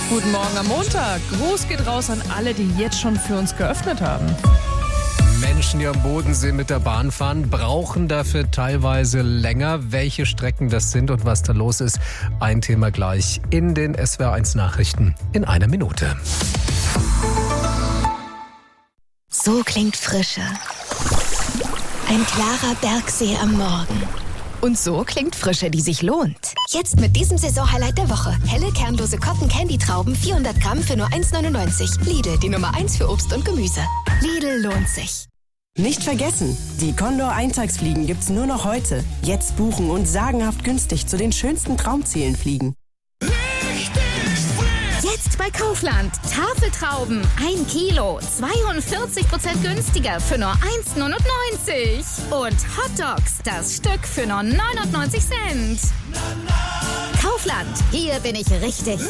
Guten Morgen am Montag. Gruß geht raus an alle, die jetzt schon für uns geöffnet haben. Menschen, die am Bodensee mit der Bahn fahren, brauchen dafür teilweise länger. Welche Strecken das sind und was da los ist, ein Thema gleich in den SWR1 Nachrichten in einer Minute. So klingt Frische. Ein klarer Bergsee am Morgen. Und so klingt Frische, die sich lohnt. Jetzt mit diesem Saisonhighlight der Woche. Helle, kernlose Cotton-Candy-Trauben, 400 Gramm für nur 1,99. Lidl, die Nummer 1 für Obst und Gemüse. Lidl lohnt sich. Nicht vergessen, die Condor-Eintagsfliegen gibt's nur noch heute. Jetzt buchen und sagenhaft günstig zu den schönsten Traumzielen fliegen. Jetzt bei Kaufland. Tafeltrauben 1 Kilo, 42% günstiger für nur 1,99. Und Hotdogs, das Stück für nur 99 Cent. Kaufland, hier bin ich richtig.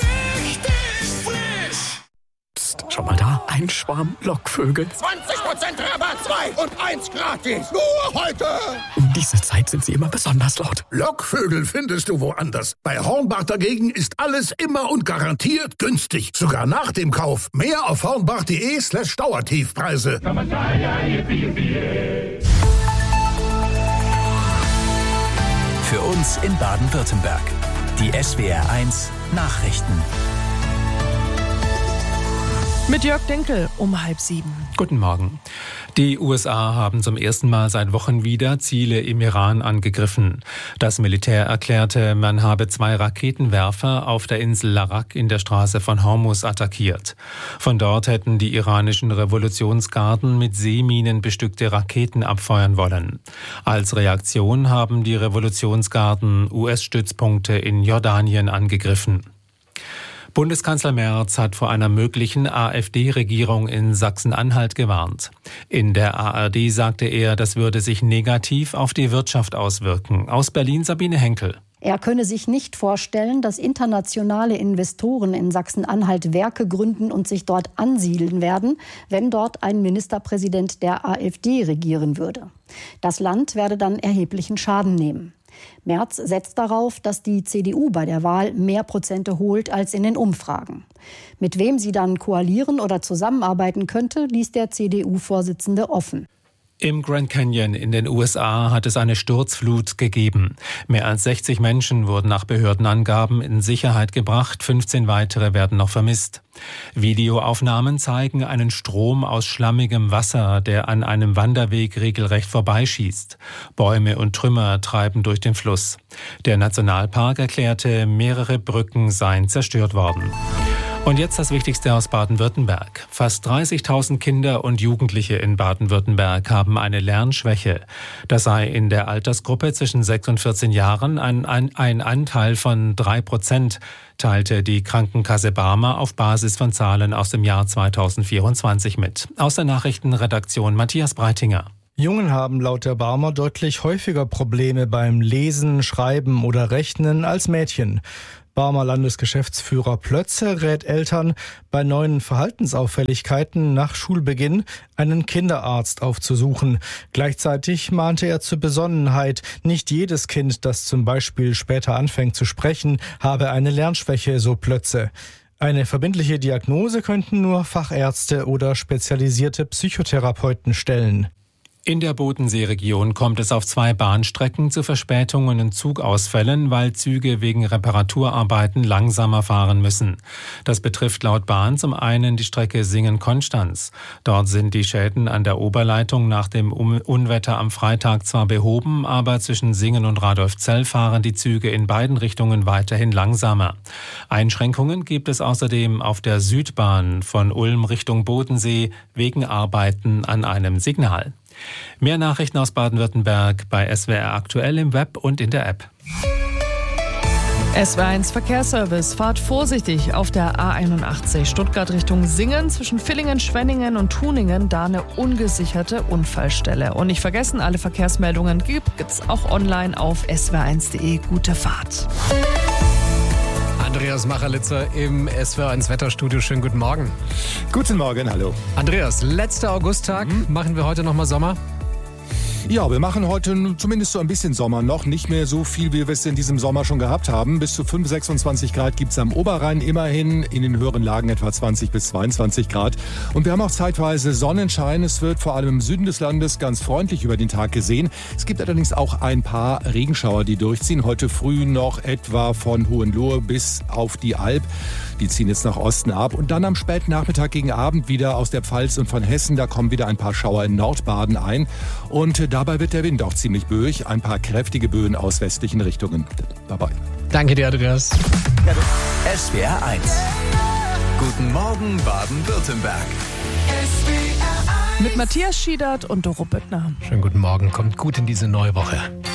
Psst, schau mal da, ein Schwarm Lockvögel. 20% Rabatt, 2 und 1 gratis. Nur heute. Um diese Zeit sind sie immer besonders laut. Lockvögel findest du woanders. Bei Hornbach dagegen ist alles immer und garantiert günstig. Sogar nach dem Kauf. Mehr auf hornbach.de/Dauertiefpreise. Für uns in Baden-Württemberg. Die SWR1 Nachrichten. Mit Jörg Denkel um 6:30. Guten Morgen. Die USA haben zum ersten Mal seit Wochen wieder Ziele im Iran angegriffen. Das Militär erklärte, man habe 2 Raketenwerfer auf der Insel Larak in der Straße von Hormuz attackiert. Von dort hätten die iranischen Revolutionsgarden mit Seeminen bestückte Raketen abfeuern wollen. Als Reaktion haben die Revolutionsgarden US-Stützpunkte in Jordanien angegriffen. Bundeskanzler Merz hat vor einer möglichen AfD-Regierung in Sachsen-Anhalt gewarnt. In der ARD sagte er, das würde sich negativ auf die Wirtschaft auswirken. Aus Berlin Sabine Henkel. Er könne sich nicht vorstellen, dass internationale Investoren in Sachsen-Anhalt Werke gründen und sich dort ansiedeln werden, wenn dort ein Ministerpräsident der AfD regieren würde. Das Land werde dann erheblichen Schaden nehmen. Merz setzt darauf, dass die CDU bei der Wahl mehr Prozente holt als in den Umfragen. Mit wem sie dann koalieren oder zusammenarbeiten könnte, ließ der CDU-Vorsitzende offen. Im Grand Canyon in den USA hat es eine Sturzflut gegeben. Mehr als 60 Menschen wurden nach Behördenangaben in Sicherheit gebracht, 15 weitere werden noch vermisst. Videoaufnahmen zeigen einen Strom aus schlammigem Wasser, der an einem Wanderweg regelrecht vorbeischießt. Bäume und Trümmer treiben durch den Fluss. Der Nationalpark erklärte, mehrere Brücken seien zerstört worden. Und jetzt das Wichtigste aus Baden-Württemberg. Fast 30.000 Kinder und Jugendliche in Baden-Württemberg haben eine Lernschwäche. Das sei in der Altersgruppe zwischen 6 und 14 Jahren ein Anteil von 3%, teilte die Krankenkasse Barmer auf Basis von Zahlen aus dem Jahr 2024 mit. Aus der Nachrichtenredaktion Matthias Breitinger. Jungen haben laut der Barmer deutlich häufiger Probleme beim Lesen, Schreiben oder Rechnen als Mädchen. Barmer Landesgeschäftsführer Plötze rät Eltern, bei neuen Verhaltensauffälligkeiten nach Schulbeginn einen Kinderarzt aufzusuchen. Gleichzeitig mahnte er zur Besonnenheit. Nicht jedes Kind, das zum Beispiel später anfängt zu sprechen, habe eine Lernschwäche, so Plötze. Eine verbindliche Diagnose könnten nur Fachärzte oder spezialisierte Psychotherapeuten stellen. In der Bodenseeregion kommt es auf 2 Bahnstrecken zu Verspätungen und Zugausfällen, weil Züge wegen Reparaturarbeiten langsamer fahren müssen. Das betrifft laut Bahn zum einen die Strecke Singen-Konstanz. Dort sind die Schäden an der Oberleitung nach dem Unwetter am Freitag zwar behoben, aber zwischen Singen und Radolfzell fahren die Züge in beiden Richtungen weiterhin langsamer. Einschränkungen gibt es außerdem auf der Südbahn von Ulm Richtung Bodensee wegen Arbeiten an einem Signal. Mehr Nachrichten aus Baden-Württemberg bei SWR aktuell im Web und in der App. SWR1 Verkehrsservice. Fahrt vorsichtig auf der A81 Stuttgart Richtung Singen zwischen Villingen, Schwenningen und Tuningen. Da eine ungesicherte Unfallstelle. Und nicht vergessen, alle Verkehrsmeldungen gibt's auch online auf swr1.de. Gute Fahrt. Andreas Macherlitzer im SWR1 Wetterstudio. Schönen guten Morgen. Guten Morgen, hallo. Andreas, letzter Augusttag. Machen wir heute nochmal Sommer? Ja, wir machen heute zumindest so ein bisschen Sommer noch. Nicht mehr so viel, wie wir es in diesem Sommer schon gehabt haben. Bis zu 5, 26 Grad gibt es am Oberrhein immerhin. In den höheren Lagen etwa 20 bis 22 Grad. Und wir haben auch zeitweise Sonnenschein. Es wird vor allem im Süden des Landes ganz freundlich über den Tag gesehen. Es gibt allerdings auch ein paar Regenschauer, die durchziehen. Heute früh noch etwa von Hohenlohe bis auf die Alb. Die ziehen jetzt nach Osten ab. Und dann am späten Nachmittag gegen Abend wieder aus der Pfalz und von Hessen. Da kommen wieder ein paar Schauer in Nordbaden ein. Und dabei wird der Wind auch ziemlich böig. Ein paar kräftige Böen aus westlichen Richtungen dabei. Danke dir, Andreas. SWR 1. Guten Morgen, Baden-Württemberg. Mit Matthias Schiedert und Doro Büttner. Schönen guten Morgen, kommt gut in diese neue Woche.